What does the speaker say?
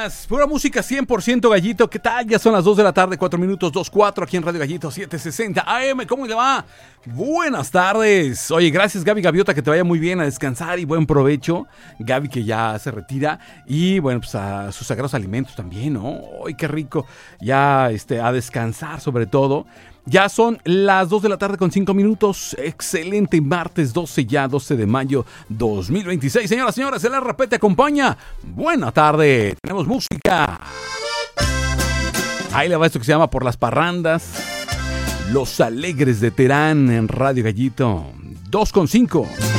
buenas. Pura música 100% Gallito. ¿Qué tal? Ya son las 2 de la tarde, 4 minutos, 2:04 aquí en Radio Gallito 760 AM. ¿Cómo le va? Buenas tardes. Oye, gracias Gaby Gaviota, que te vaya muy bien, a descansar y buen provecho. Gaby que ya se retira y bueno, pues a sus sagrados alimentos también, ¿no? ¡Ay, qué rico! Ya a descansar sobre todo. Ya son las 2 de la tarde con 5 minutos. Excelente martes 12 de mayo 2026. Señoras, señores, el RP te acompaña. Buena tarde. Tenemos música. Ahí le va esto que se llama Por las Parrandas. Los Alegres de Terán en Radio Gallito 2:5.